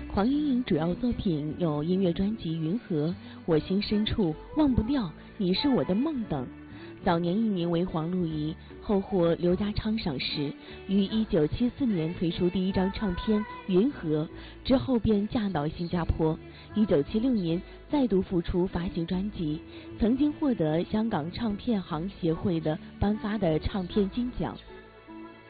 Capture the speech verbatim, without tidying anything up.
黄莺莺主要作品有音乐专辑《云河》、《我心深处》、《忘不掉》、《你是我的梦》等。早年艺名为黄露怡，后获刘家昌赏识，于一九七四年推出第一张唱片《云河》，之后便嫁到新加坡。一九七六年再度复出发行专辑，曾经获得香港唱片行协会的颁发的唱片金奖。